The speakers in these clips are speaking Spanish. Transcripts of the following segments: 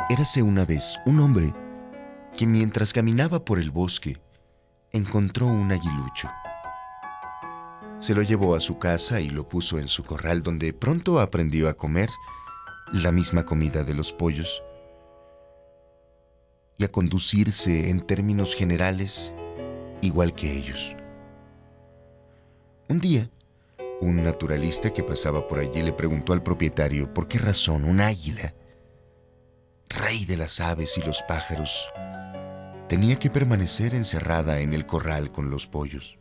Érase una vez un hombre que mientras caminaba por el bosque encontró un aguilucho. Se lo llevó a su casa y lo puso en su corral, donde pronto aprendió a comer la misma comida de los pollos y a conducirse en términos generales igual que ellos. Un día, un naturalista que pasaba por allí le preguntó al propietario por qué razón un águila, rey de las aves y los pájaros, tenía que permanecer encerrada en el corral con los pollos.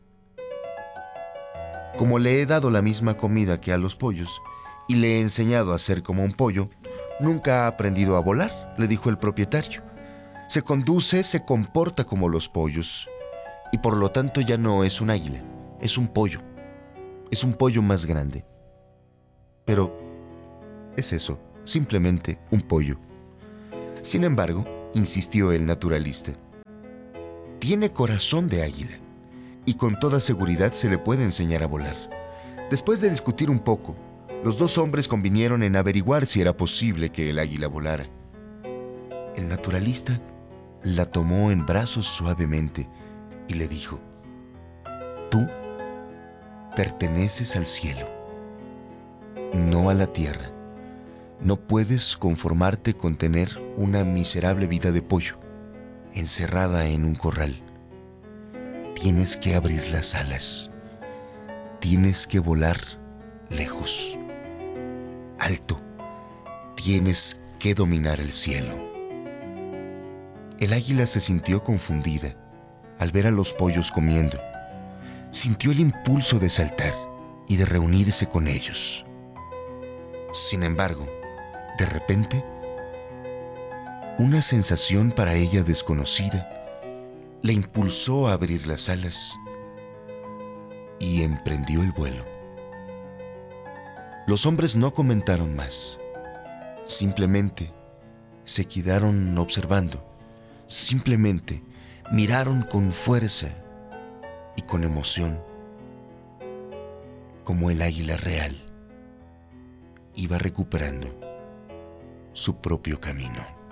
Como le he dado la misma comida que a los pollos y le he enseñado a ser como un pollo, nunca ha aprendido a volar, le dijo el propietario. Se conduce, se comporta como los pollos y por lo tanto ya no es un águila, es un pollo. Es un pollo más grande. Pero es eso, simplemente un pollo. Sin embargo, insistió el naturalista, tiene corazón de águila y con toda seguridad se le puede enseñar a volar. Después de discutir un poco, los dos hombres convinieron en averiguar si era posible que el águila volara. El naturalista la tomó en brazos suavemente y le dijo, tú perteneces al cielo, no a la tierra. No puedes conformarte con tener una miserable vida de pollo, encerrada en un corral. Tienes que abrir las alas. Tienes que volar lejos, alto. Tienes que dominar el cielo. El águila se sintió confundida al ver a los pollos comiendo. Sintió el impulso de saltar y de reunirse con ellos. Sin embargo, de repente, una sensación para ella desconocida le impulsó a abrir las alas y emprendió el vuelo. Los hombres no comentaron más. Simplemente se quedaron observando. Simplemente miraron con fuerza y con emoción como el águila real iba recuperando su propio camino.